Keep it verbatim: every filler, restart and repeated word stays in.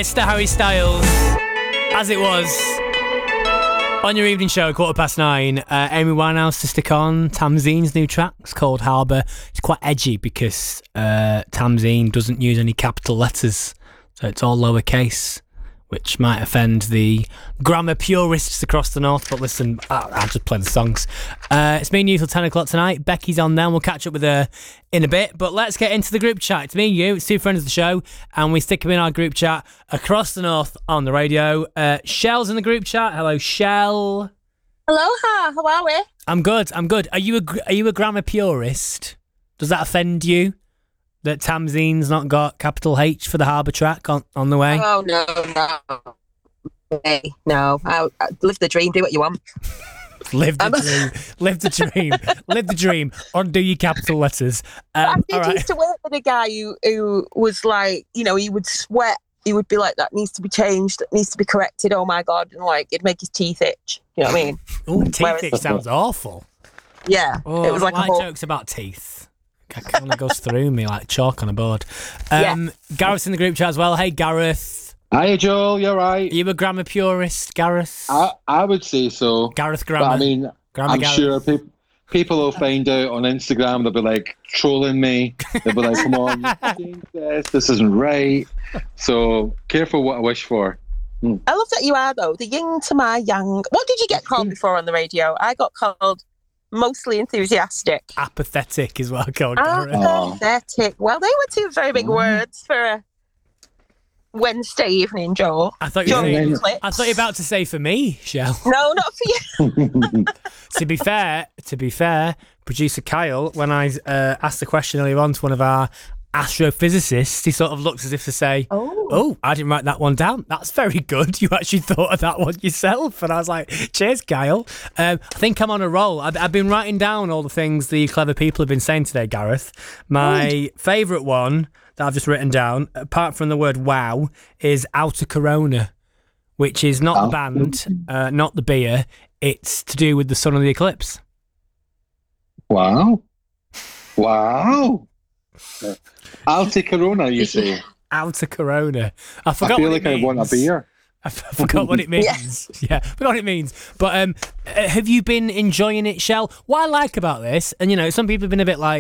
Mister Harry Styles, As It Was. On your evening show, quarter past nine, uh, Amy Winehouse to stick on Tamzine's new track. It's called Harbour. It's quite edgy because uh, Tamzine doesn't use any capital letters, so it's all lowercase, which might offend the grammar purists across the north. But listen, I- I'll just play the songs. Uh, it's me and you till ten o'clock tonight. Becky's on then. We'll catch up with her in a bit. But let's get into the group chat. It's me and you. It's two friends of the show. And we stick them in our group chat across the north on the radio. Uh, Shell's in the group chat. Hello, Shell. Aloha, how are we? I'm good. I'm good. Are you a, gr- are you a grammar purist? Does that offend you that Tamzine's not got capital H for the Harbour track on, on the way? Oh, no, no. Hey, no, I, I live the dream, do what you want. Live the I'm- dream. Live the dream. Live the dream. Undo your capital letters. I Um, did all right. used to work with a guy who, who was like, you know, he would sweat. He would be like, that needs to be changed, that needs to be corrected, oh my God. And like, it'd make his teeth itch. You know what I mean? Oh, teeth Whereas- itch sounds awful. Yeah. Oh, it was I like don't a whole... jokes about teeth. It kind of goes through me like chalk on a board. Um, Gareth's in the group chat as well. Hey, Gareth. Hi, Joel. You're Are right. you a grammar purist, Gareth? I I would say so. Gareth But Grammar. I mean, Grammar I'm Gareth. sure pe- people will find out on Instagram. They'll be like trolling me. They'll be like, "Come on, you changed this. This isn't right." So careful what I wish for. I love that you are, though. The yin to my yang. What did you get called before on the radio? I got called mostly enthusiastic. Apathetic is what I called Ah. Gareth. Oh. Apathetic. Well, they were two very big Mm. words for a Wednesday evening, Joel. I thought you were Joel saying, Clips. I thought you were about to say for me, Shell. No, not for you. to be fair, to be fair, producer Kyle, when I uh, asked the question earlier on to one of our astrophysicists, he sort of looked as if to say, Oh. "Oh, I didn't write that one down. That's very good. You actually thought of that one yourself." And I was like, "Cheers, Kyle." Um, I think I'm on a roll. I've, I've been writing down all the things the clever people have been saying today, Gareth. My favourite one that I've just written down, apart from the word "wow," is Outer Corona, which is not the Oh. band, uh, not the beer. It's to do with the sun of the eclipse. Wow. Wow. I'll take Corona, you say. Outer Corona. I I forgot feel what like it I means. want a beer. I f- I forgot what it means. Yeah, forgot what it means. But um, uh, have you been enjoying it, Shell? What I like about this, and you know, some people have been a bit like,